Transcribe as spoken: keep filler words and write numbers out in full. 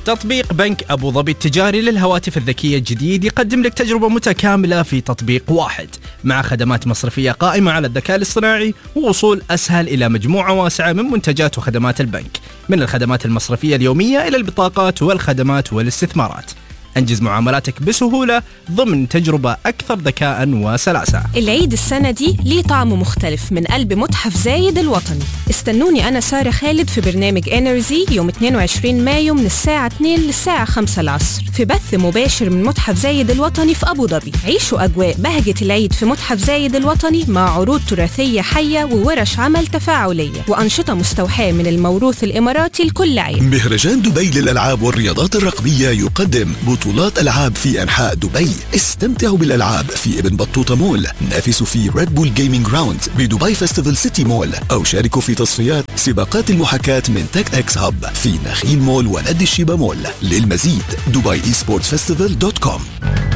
تطبيق بنك أبو ظبي التجاري للهواتف الذكية الجديد يقدم لك تجربة متكاملة في تطبيق واحد مع خدمات مصرفية قائمة على الذكاء الاصطناعي ووصول أسهل إلى مجموعة واسعة من منتجات وخدمات البنك، من الخدمات المصرفية اليومية إلى البطاقات والخدمات والاستثمارات. انجز معاملاتك بسهولة ضمن تجربة أكثر ذكاء وسلاسة. العيد السنة دي ليه طعم مختلف من قلب متحف زايد الوطني. استنوني أنا سارة خالد في برنامج إنرجي يوم اثنين وعشرين مايو من الساعة اثنين للساعة خمسة العصر في بث مباشر من متحف زايد الوطني في أبو ظبي. عيشوا أجواء بهجة العيد في متحف زايد الوطني مع عروض تراثية حية وورش عمل تفاعلية وأنشطة مستوحاة من الموروث الإماراتي لكل عام. مهرجان دبي للألعاب والرياضات الرقمية يقدم بطولات ألعاب في أنحاء دبي. استمتعوا بالألعاب في ابن بطوطة مول، نافسوا في ريد بول جيمينج جراوند بدبي فيستيفال سيتي مول، أو شاركوا في تصفيات سباقات المحاكاة من تك اكس هاب في نخيل مول ونادي الشيبة مول. للمزيد دبي اي سبورتس فيستيفال دوت كوم.